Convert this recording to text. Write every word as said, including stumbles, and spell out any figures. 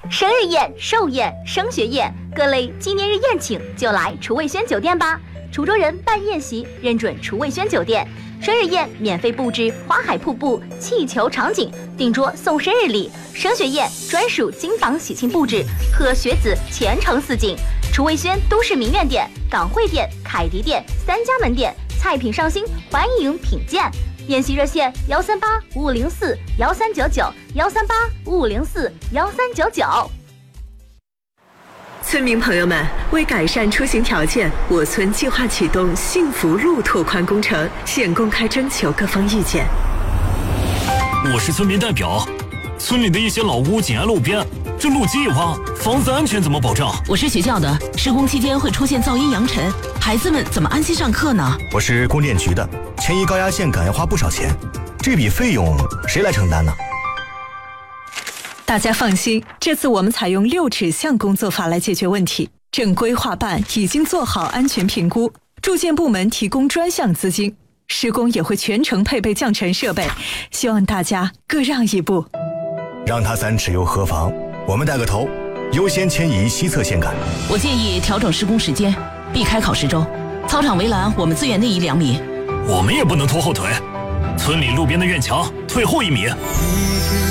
生日宴、寿宴、升学宴，各类纪念日宴请就来厨卫轩酒店吧。滁州人办宴席认准厨卫轩酒店，生日宴免费布置花海瀑布、气球场景，订桌送生日礼；升学宴专属金榜喜庆布置，贺学子前程似锦。厨卫轩都市名苑店、港汇店、凯迪店三家门店，菜品上新，欢迎品鉴。宴席热线：幺三八五五零四幺三九九，幺三八五五零四幺三九九。 村民朋友们，为改善出行条件，我村计划启动幸福路拓宽工程，现公开征求各方意见。 我是村民代表，村里的一些老屋紧挨路边，这路基一挖，房子安全怎么保障？ 我是学校的，施工期间会出现噪音扬尘，孩子们怎么安心上课呢？ 我是供电局的，迁移高压线杆要花不少钱，这笔费用谁来承担呢？ 大家放心，这次我们采用六指向工作法来解决问题。正规划办已经做好安全评估，住建部门提供专项资金，施工也会全程配备降尘设备，希望大家各让一步。 让他三尺又何妨？我们带个头，优先迁移西侧线杆。 我建议调整施工时间，避开考试周。操场围栏我们自愿内移两米。 我们也不能拖后腿，村里路边的院墙退后一米。